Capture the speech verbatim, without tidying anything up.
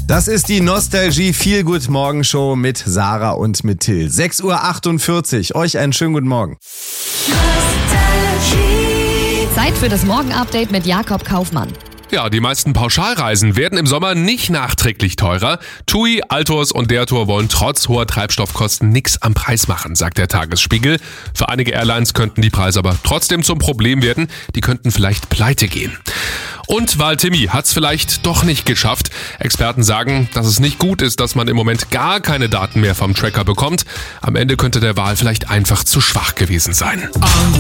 Das ist die Nostalgie Feel Good Morgen Show mit Sarah und mit Till. sechs Uhr achtundvierzig. Euch einen schönen guten Morgen. Zeit für das Morgen-Update mit Jakob Kaufmann. Ja, die meisten Pauschalreisen werden im Sommer nicht nachträglich teurer. TUI, Altos und der Tour wollen trotz hoher Treibstoffkosten nichts am Preis machen, sagt der Tagesspiegel. Für einige Airlines könnten die Preise aber trotzdem zum Problem werden. Die könnten vielleicht pleite gehen. Und Waltemi hat's vielleicht doch nicht geschafft. Experten sagen, dass es nicht gut ist, dass man im Moment gar keine Daten mehr vom Tracker bekommt. Am Ende könnte der Wal vielleicht einfach zu schwach gewesen sein.